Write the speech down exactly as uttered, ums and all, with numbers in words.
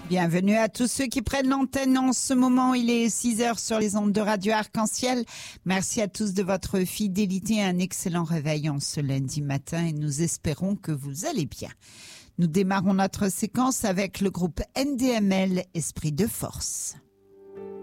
Bienvenue à tous ceux qui prennent l'antenne en ce moment. Il est six heures sur les ondes de Radio Arc-en-Ciel. Merci à tous de votre fidélité. Un excellent réveil en ce lundi matin et nous espérons que vous allez bien. Nous démarrons notre séquence avec le groupe N D M L Esprit de Force.